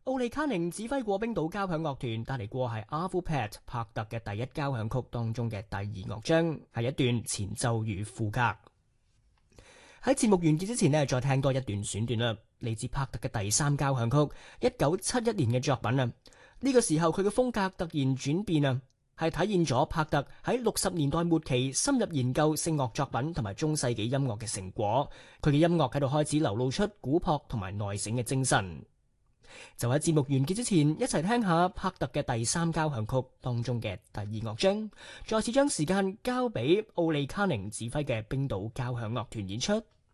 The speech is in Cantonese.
奧利卡寧指揮過冰島交響樂團帶嚟過係阿夫帕特嘅第一交響曲當中嘅第二樂章，係一段前奏與副歌。喺節目完結之前呢，再聽多一段選段啦，嚟自帕特嘅第三交響曲，1971年嘅作品啊。呢個時候佢嘅風格突然轉變啊，係體現咗帕特喺60年代末期深入研究聖樂作品同埋中世紀音樂嘅成果。佢嘅音樂喺度開始流露出古樸同埋內省嘅精神。就喺節目完結之前，一齊聽下帕特嘅第三交響曲當中嘅第二樂章。再次將時間交俾奧利卡寧指揮嘅冰島交響樂團演出。